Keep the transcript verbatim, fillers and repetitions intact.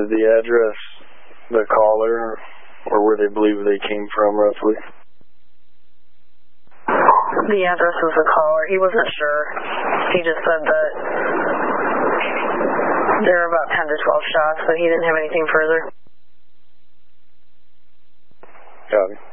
Is the address the caller, or where they believe they came from, roughly? The address was the caller. He wasn't sure. He just said that there were about ten to twelve shots, but he didn't have anything further. Copy.